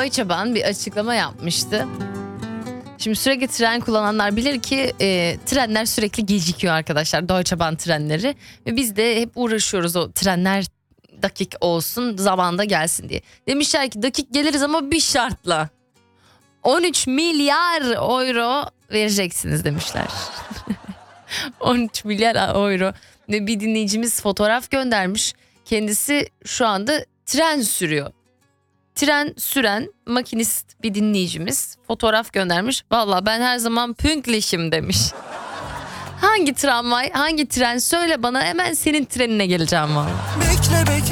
Deutsche Bahn bir açıklama yapmıştı. Şimdi sürekli tren kullananlar bilir ki trenler sürekli gecikiyor arkadaşlar. Deutsche Bahn trenleri. Ve biz de hep uğraşıyoruz o trenler dakik olsun, zamanda gelsin diye. Demişler ki dakik geliriz ama bir şartla. 13 milyar euro vereceksiniz demişler. 13 milyar euro. Ve bir dinleyicimiz fotoğraf göndermiş. Kendisi şu anda tren sürüyor. Tren süren makinist bir dinleyicimiz fotoğraf göndermiş. Valla ben her zaman pünktlichim demiş. Hangi tramvay, hangi tren söyle bana, hemen senin trenine geleceğim valla. Bekle bekle.